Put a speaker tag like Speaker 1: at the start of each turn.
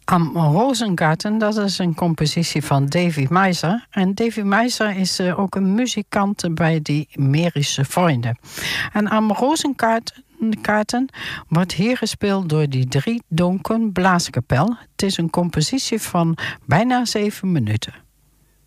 Speaker 1: Am Rosengarten, dat is een compositie van Davy Meiser. En Davy Meiser is ook een muzikant bij die Merische Vrienden. En Am Rosengarten wordt hier gespeeld door die 3 Donken Blaaskapel. Het is een compositie van bijna 7 minuten.